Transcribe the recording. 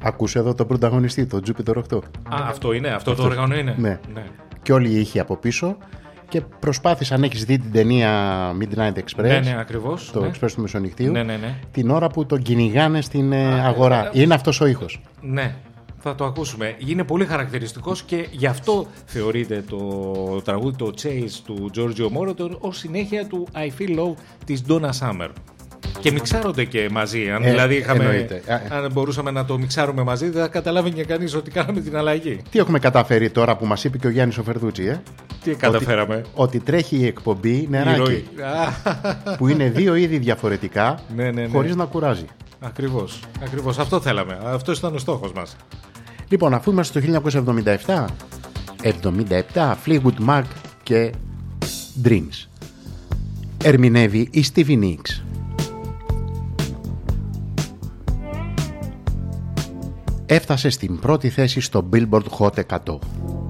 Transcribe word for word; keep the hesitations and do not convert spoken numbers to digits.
Ακούσε εδώ τον πρωταγωνιστή, τον Jupiter οκτώ. Α, αυτό είναι, αυτό το όργανο είναι. Ναι. ναι. Και όλοι οι ήχοι από πίσω. Και προσπάθησα, αν έχεις δει την ταινία Midnight Express, ναι, ναι, ακριβώς, το ναι. Express του Μεσονυχτίου, ναι, ναι, ναι. την ώρα που τον κυνηγάνε στην Α, αγορά. Ναι. Είναι αυτός ο ήχος. Ναι, θα το ακούσουμε. Είναι πολύ χαρακτηριστικός και γι' αυτό θεωρείται το τραγούδι, το Chase του Giorgio Moroder, ως συνέχεια του I Feel Love της Donna Summer. Και μιξάρονται και μαζί. Αν, ε, δηλαδή είχαμε, αν μπορούσαμε να το μιξάρουμε μαζί, δεν θα καταλάβει και κανείς ότι κάναμε την αλλαγή. Τι έχουμε καταφέρει τώρα που μας είπε και ο Γιάννης ο Φερδούτσι, ε? Τι καταφέραμε? Ότι, ότι τρέχει η εκπομπή νεράκι. Που είναι δύο είδη διαφορετικά, ναι, ναι, ναι. χωρίς να κουράζει. Ακριβώς, ακριβώς. Αυτό θέλαμε. Αυτό ήταν ο στόχος μας. Λοιπόν, αφού είμαστε στο χίλια εννιακόσια εβδομήντα επτά, εβδομήντα επτά, Fleetwood Mac και Dreams. Ερμηνεύει η Stevie Nicks. Έφτασε στην πρώτη θέση στο Billboard Hot εκατό.